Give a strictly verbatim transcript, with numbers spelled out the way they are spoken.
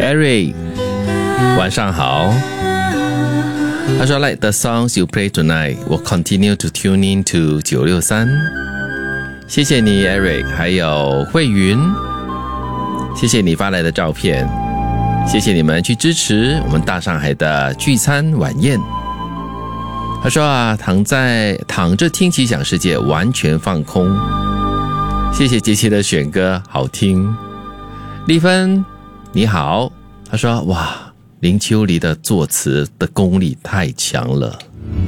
Eric， 晚上好。他说 Like the songs you play tonight will continue to tune in to 九六三。谢谢你 Eric， 还有慧云，谢谢你发来的照片，谢谢你们去支持我们大上海的聚餐晚宴。他说啊，躺在躺着听奇想世界，完全放空。谢谢杰奇的选歌，好听。丽芬你好，他说哇，林秋离的作词的功力太强了。